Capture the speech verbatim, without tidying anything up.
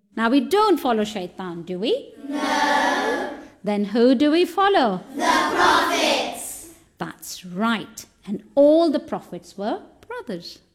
Now we don't follow Shaitan, do we? No. Then who do we follow? The prophets. That's right. And all the prophets were brothers.